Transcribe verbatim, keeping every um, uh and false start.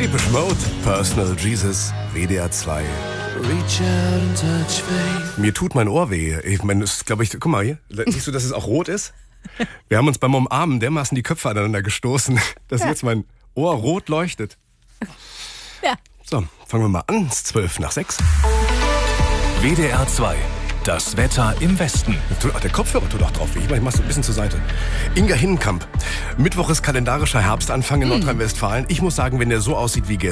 Depeche Mode, Personal Jesus, W D R zwei. Reach out and touch faith. Mir tut mein Ohr weh. Ich meine, das glaube ich, guck mal hier, siehst du, dass es auch rot ist? Wir haben uns beim Umarmen dermaßen die Köpfe aneinander gestoßen, dass Ja. jetzt mein Ohr rot leuchtet. Ja. So, fangen wir mal an. Es ist zwölf nach sechs. W D R zwei. Das Wetter im Westen. Ach, der Kopfhörer tut auch drauf weh. Ich mach's so ein bisschen zur Seite. Inga Hinnenkamp. Mittwoch ist kalendarischer Herbstanfang in Nordrhein-Westfalen. Ich muss sagen, wenn der so aussieht wie gestern,